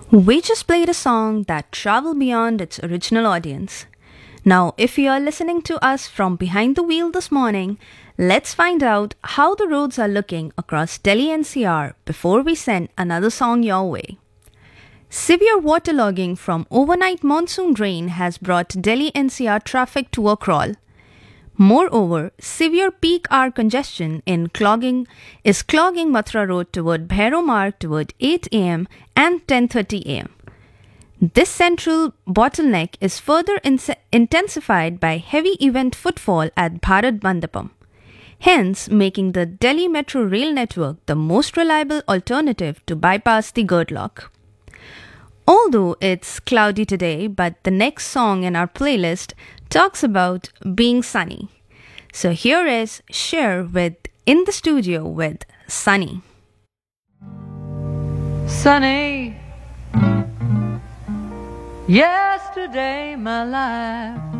We just played a song that traveled beyond its original audience. Now, if you are listening to us from behind the wheel this morning, let's find out how the roads are looking across Delhi NCR before we send another song your way. Severe waterlogging from overnight monsoon rain has brought Delhi NCR traffic to a crawl. Moreover, severe peak hour congestion is clogging Mathura Road toward Bhairo Marg toward 8 am and 10:30 am. This central bottleneck is further intensified by heavy event footfall at Bharat Mandapam, hence making the Delhi Metro rail network the most reliable alternative to bypass the gridlock. Although it's cloudy today, but the next song in our playlist talks about being sunny. So here is Cher with In the Studio with Sunny. Sunny, yesterday my life